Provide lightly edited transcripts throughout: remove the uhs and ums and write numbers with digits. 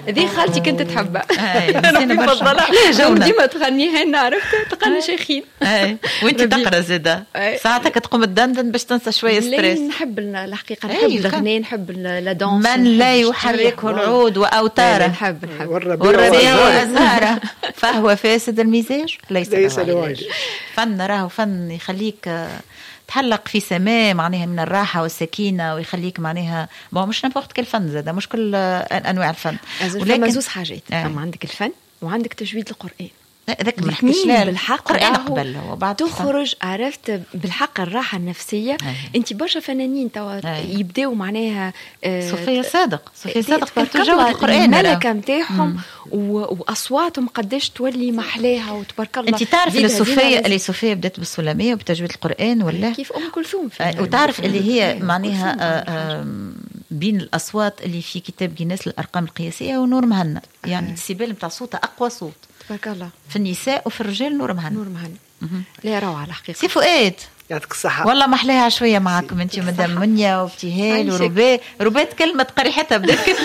ذي خالتي كنت تحبها. أنا بفضلها ديما تغنيها لنا، عرفت تقني شيخين. وانت تقرا زاده ساعتك تقوم تدندن باش تنسى شويه ستريس. نحب الحقيقه، نحب الغناء، نحب لا دونس. من لا يحركه العود واوتاره نحب والربيع وازهاره فهو فاسد المزاج ليس الواجب. فن راهو فن يخليك تحلق في سماء معناها من الراحة والسكينة، ويخليك معناها مش نبغت كل فن زاده، مش كل أنواع الفن. ولكن زوز حاجات، عندك الفن وعندك تجويد القرآن. ذاك بالحق قرآن قبل وبعد تخرج عرفت بالحق الراحة النفسية. انت برشا فنانين توا يبداو معناها صوفيا صادق كانت تجود القرآن، الملكة متاعهم واصواتهم قداش تولي محلاها وتبارك الله. انت تعرف اللي صوفيا بدات بالسلامية وبتجويد القرآن ولا كيف ام كلثوم وتعرف اللي هي معناها بين الاصوات اللي في كتاب جينيس للارقام القياسية ونور مهنا، يعني السيبال نتاع صوتها اقوى صوت تبارك الله في النساء وفي الرجال. نور مهنا لا روعة الحقيقة. سي فؤاد يعطيك الصحة والله محلاها شوية معكم انت مدام منيا وابتهال وربات كلمة قريحتها بدك.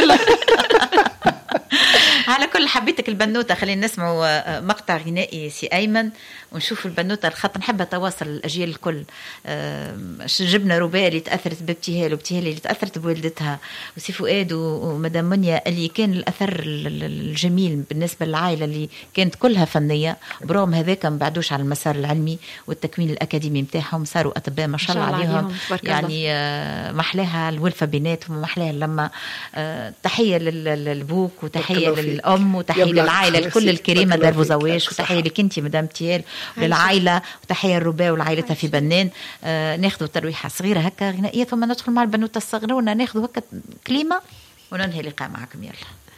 على كل حبيتك البنوتة، خلينا نسمعوا مقطع غنائي سي أيمن ونشوفوا البنوتة الخط. نحبها تواصل الأجيال الكل. جبنا رباء اللي تأثرت بابتهال وابتهال اللي تأثرت بوالدتها، وسي فؤاد ومدام منيا اللي كان الأثر الجميل بالنسبة للعائلة اللي كانت كلها فنية. برغم هذاك ما بعدوش على المسار العلمي والتكوين الأكاديمي متاعهم، صاروا أطباء ما شاء الله عليهم. يعني محلاها الولفة بيناتهم، محلاها لما تحية للبوك وتحية للأم وتحية للعائلة الكل الكريمة دار بوزواج، وتحية لك انت مدام تيال وللعائلة، وتحية الرباء والعائلتها في بنان. ناخذوا ترويحة صغيرة هكا غنائية ثم ندخل مع البنوتة الصغيرة وناخذوا هكا كلمة وننهي اللقاء معكم. يلا